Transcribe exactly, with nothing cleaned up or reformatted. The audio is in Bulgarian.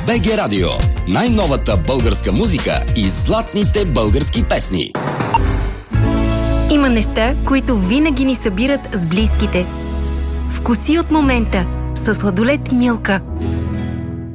БГ Радио. Най-новата българска музика и златните български песни. Има неща, които винаги ни събират с близките. Вкуси от момента с сладолед Милка.